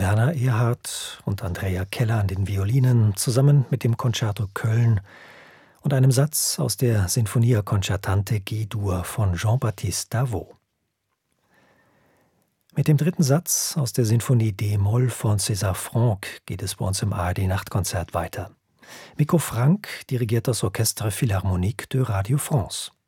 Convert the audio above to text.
Werner Erhard und Andrea Keller an den Violinen, zusammen mit dem Concerto Köln und einem Satz aus der Sinfonia Concertante G-Dur von Jean-Baptiste Davo. Mit dem dritten Satz aus der Sinfonie D-Moll von César Franck geht es bei uns im ARD-Nachtkonzert weiter. Mikko Franck dirigiert das Orchestre Philharmonique de Radio France.